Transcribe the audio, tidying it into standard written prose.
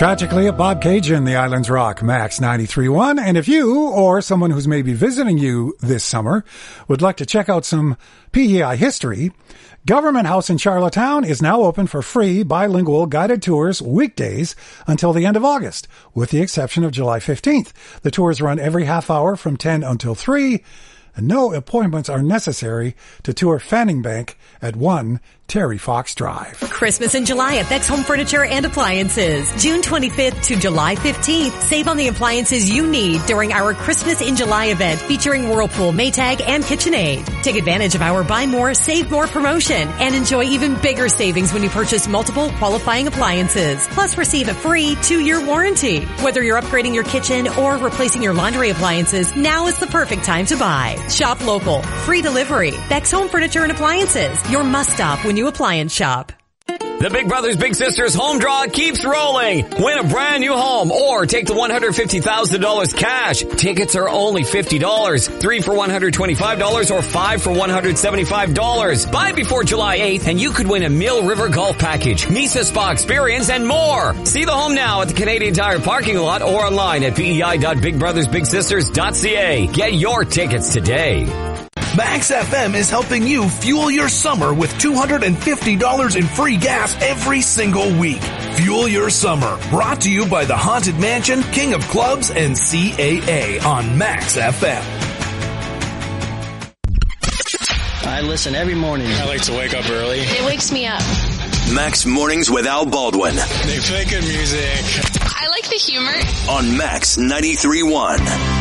Tragically at Bob Cajun, the Islands Rock, Max 93.1. And if you or someone who's maybe visiting you this summer would like to check out some PEI history, Government House in Charlottetown is now open for free bilingual guided tours weekdays until the end of August, with the exception of July 15th. The tours run every half hour from 10 until 3, and no appointments are necessary to tour Fanning Bank at 1 Terry Fox Drive. Christmas in July at Beck's Home Furniture and Appliances. June 25th to July 15th. Save on the appliances you need during our Christmas in July event featuring Whirlpool, Maytag, and KitchenAid. Take advantage of our Buy More, Save More promotion and enjoy even bigger savings when you purchase multiple qualifying appliances. Plus receive a free 2-year warranty. Whether you're upgrading your kitchen or replacing your laundry appliances, now is the perfect time to buy. Shop local. Free delivery. Beck's Home Furniture and Appliances. Your must-stop when you appliance shop. The Big Brothers Big Sisters home draw keeps rolling. Win a brand new home or take the $150,000 cash. Tickets are only $50. 3 for $125 or 5 for $175. Buy before July 8th and you could win a Mill River Golf Package, Mesa Spa Experience, and more. See the home now at the Canadian Tire parking lot or online at pei.bigbrothersbigsisters.ca. Get your tickets today. Max FM is helping you fuel your summer with $250 in free gas every single week. Fuel your summer. Brought to you by the Haunted Mansion, King of Clubs, and CAA on Max FM. I listen every morning. I like to wake up early. It wakes me up. Max Mornings with Al Baldwin. They play good music. I like the humor. On Max 93.1.